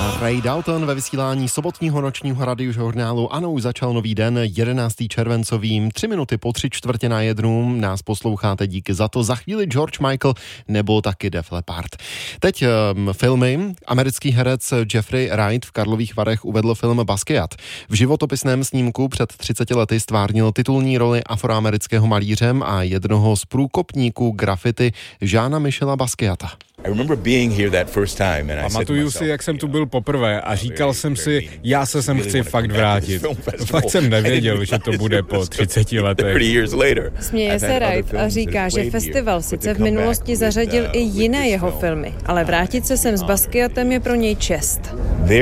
Ray Dalton ve vysílání sobotního nočního radiožurnálu. Ano, už začal nový den, 11. červencovým, 3 minuty po 3:45 nás posloucháte, díky za to. Za chvíli George Michael nebo taky Def Leppard. Teď filmy. Americký herec Jeffrey Wright v Karlových Varech uvedl film Basquiat. V životopisném snímku před 30 lety stvárnil titulní roli afroamerického malíře a jednoho z průkopníků graffiti Jeana Michela Basquiata. Pamatuju si, jak jsem tu byl poprvé a říkal jsem si, já se sem chci fakt vrátit. Fakt jsem nevěděl, že to bude po 30 letech. Směje se Wright a říká, že festival sice v minulosti zařadil i jiné jeho filmy, ale vrátit se sem s Basquiatem je pro něj čest.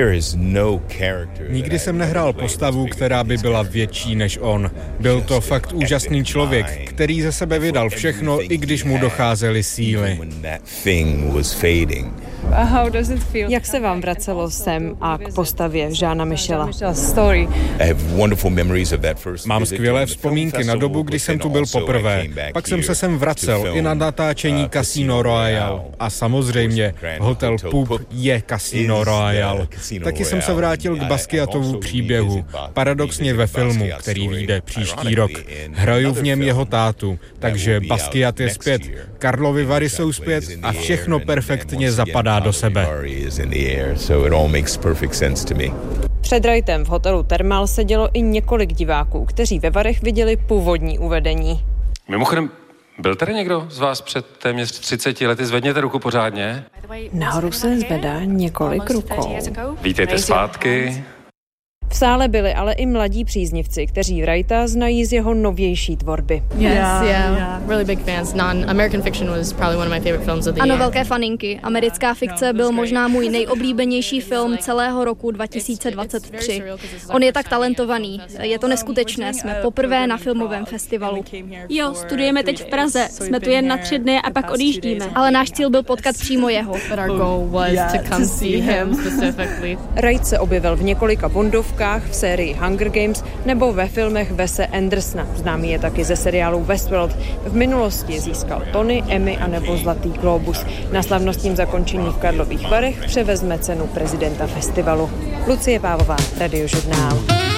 Nikdy jsem nehrál postavu, která by byla větší než on. Byl to fakt úžasný člověk, který ze sebe vydal všechno, i když mu docházely síly. Jak se vám vracelo sem a k postavě Jeana Michela? Mám skvělé vzpomínky na dobu, kdy jsem tu byl poprvé. Pak jsem se sem vracel i na natáčení Casino Royale. A samozřejmě Hotel Pup je Casino Royale. Taky jsem se vrátil k Basquiatovu příběhu. Paradoxně ve filmu, který vyjde příští rok. Hraju v něm jeho tátu, takže Basquiat je zpět. Karlovy Vary jsou zpět a všechno perfektně zapadá do sebe. Před Wrightem v hotelu Thermal sedělo i několik diváků, kteří ve Varech viděli původní uvedení. Mimochodem, byl tady někdo z vás před téměř 30 lety? Zvedněte ruku pořádně. Nahoru se zvedá několik rukou. Vítejte zpátky. V sále byli ale i mladí příznivci, kteří Wrighta znají z jeho novější tvorby. Really big fans. American Fiction was probably one of my favorite films of the year. Ano, velké faninky. Americká fikce byl možná můj nejoblíbenější film celého roku 2023. On je tak talentovaný. Je to neskutečné. Jsme poprvé na filmovém festivalu. Jo, studujeme teď v Praze. Jsme tu jen na 3 dny a pak odjíždíme. Ale náš cíl byl potkat přímo jeho. Wright se objevil v několika bondovkách, v sérii Hunger Games nebo ve filmech Wese Andersona. Známý je taky ze seriálu Westworld. V minulosti získal Tony, Emmy a nebo Zlatý glóbus. Na slavnostním zakončení v Karlových Varech převezme cenu prezidenta festivalu. Lucie Pávová, Radiožurnál.